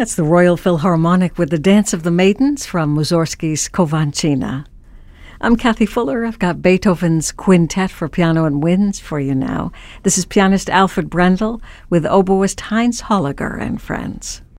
That's the Royal Philharmonic with the Dance of the Maidens from Mussorgsky's Kovanchina. I'm Kathy Fuller. I've got Beethoven's Quintet for Piano and Winds for you now. This is pianist Alfred Brendel with oboist Heinz Holliger and friends.